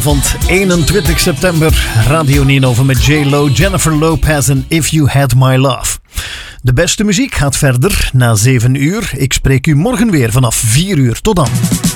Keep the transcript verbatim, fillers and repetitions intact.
Van eenentwintig september, Radio Ninove met J-Lo, Jennifer Lopez en If You Had My Love. De beste muziek gaat verder na zeven uur. Ik spreek u morgen weer vanaf vier uur. Tot dan.